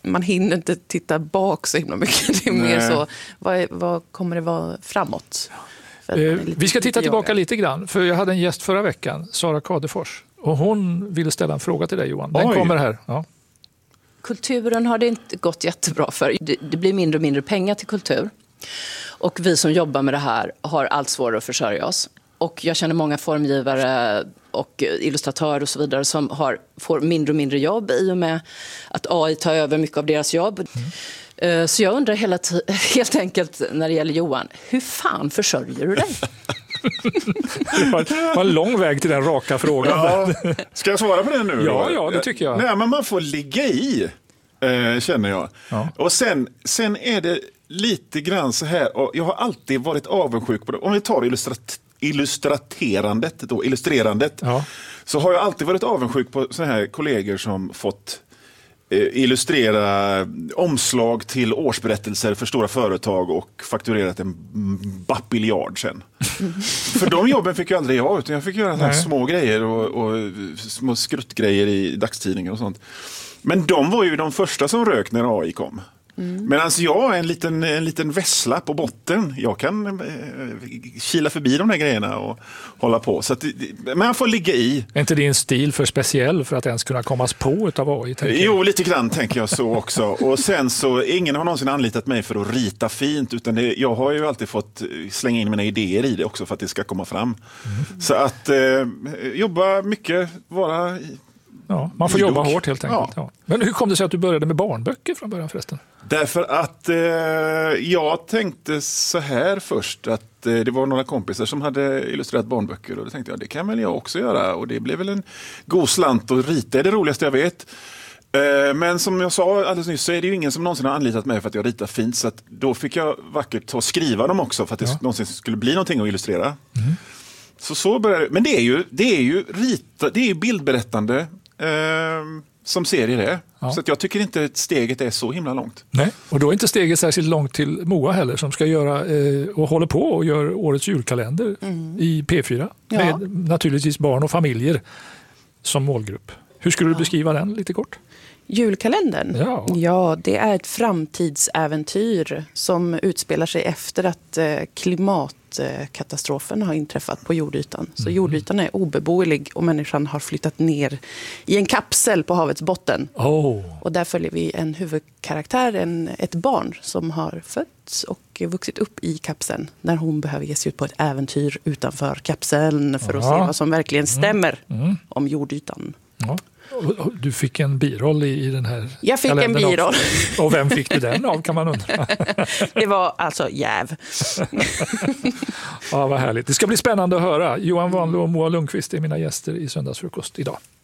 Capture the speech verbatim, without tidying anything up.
man hinner inte titta bak så himla mycket. Det är mer så, vad, är, vad kommer det vara framåt? Eh, vi ska titta tillbaka lite grann, för jag hade en gäst förra veckan, Sara Kadefors, och hon ville ställa en fråga till dig, Johan. Den Oj. kommer här. Ja. Kulturen har det inte gått jättebra för. Det, det blir mindre och mindre pengar till kultur. Och vi som jobbar med det här har allt svårare att försörja oss. Och jag känner många formgivare och illustratörer och så vidare som har, får mindre och mindre jobb i och med att A I tar över mycket av deras jobb. Mm. Så jag undrar hela t- helt enkelt när det gäller Johan, hur fan försörjer du dig? Det var en lång väg till den raka frågan. Ja. Ska jag svara på det nu? Ja, ja, det tycker jag. Nej, men man får ligga i, eh, känner jag. Ja. Och sen, sen är det lite grann så här, och jag har alltid varit avundsjuk på det. Om vi tar illustrat- illustraterandet, då, illustrerandet, ja. så har jag alltid varit avundsjuk på såna här kollegor som fått illustrera omslag till årsberättelser för stora företag och fakturerat en bapiljard sen. Mm. För de jobben fick jag aldrig jag, utan jag fick göra här små grejer och, och små skruttgrejer i dagstidningar och sånt. Men de var ju de första som rök när A I kom. Mm. Medan jag är en liten, en liten vessla på botten. Jag kan eh, kila förbi de där grejerna och hålla på. Så att, men man får ligga i. Är inte din stil för speciell för att ens kunna kommas på utav A I? Jo, lite grann tänker jag så också. Och sen så, ingen har någonsin anlitat mig för att rita fint. Utan det, jag har ju alltid fått slänga in mina idéer i det också för att det ska komma fram. Mm. Så att eh, jobba mycket, vara... Ja, man får jobba hårt helt enkelt. Ja. Ja. Men hur kom det sig att du började med barnböcker från början förresten? Därför att eh, jag tänkte så här först att eh, det var några kompisar som hade illustrerat barnböcker och då tänkte jag det kan väl jag också göra och det blev väl en god slant och rita är det roligaste jag vet. Eh, men som jag sa alldeles nyss så är det ju ingen som någonsin har anlitat mig för att jag ritar fint så att då fick jag vackert ta och skriva dem också för att det ja. någonsin skulle bli någonting att illustrera. Mm. Så så började det. Men det är ju, det är ju rita, det är ju bildberättande Eh, som serie det. Ja. Så att jag tycker inte att steget är så himla långt. Nej, och då är inte steget särskilt långt till Moa heller som ska göra eh, och håller på och gör årets julkalender mm. i P fyra. Ja. Med naturligtvis barn och familjer som målgrupp. Hur skulle du ja. beskriva den lite kort? Julkalendern? Ja. ja, det är ett framtidsäventyr som utspelar sig efter att eh, klimatkatastrofen har inträffat på jordytan. Så mm. jordytan är obeboelig och människan har flyttat ner i en kapsel på havets botten. Oh. Och där följer vi en huvudkaraktär, en, ett barn som har fötts och vuxit upp i kapseln när hon behöver ge sig ut på ett äventyr utanför kapseln för att ja. se vad som verkligen stämmer mm. Mm. om jordytan. Ja. Du fick en biroll i, i den här Jag fick en biroll. Och, och vem fick du den av kan man undra? Det var alltså Jäv. Ja, vad härligt. Det ska bli spännande att höra. Johan Wanlöv och Moa Lundqvist är mina gäster i Söndagsfrukost idag.